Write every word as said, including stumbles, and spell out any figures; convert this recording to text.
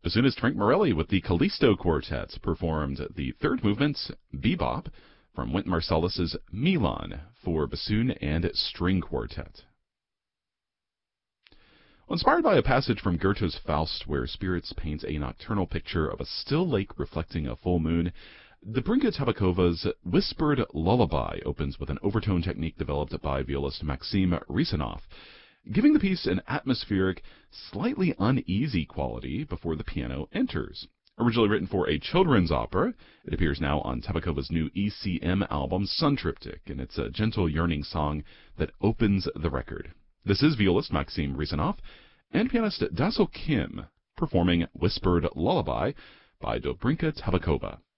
Bassoonist Frank Morelli with the Callisto Quartet performed the third movement, Bebop, from Wynton Marsalis's Milan for bassoon and string quartet. Inspired by a passage from Goethe's Faust where spirits paint a nocturnal picture of a still lake reflecting a full moon, Dobrinka Tabakova's Whispered Lullaby opens with an overtone technique developed by violist Maxim Risanov, giving the piece an atmospheric, slightly uneasy quality before the piano enters. Originally written for a children's opera, it appears now on Tabakova's new E C M album, Sun Triptych, and it's a gentle, yearning song that opens the record. This is violist Maxim Risanov and pianist Dasso Kim performing Whispered Lullaby by Dobrinka Tabakova.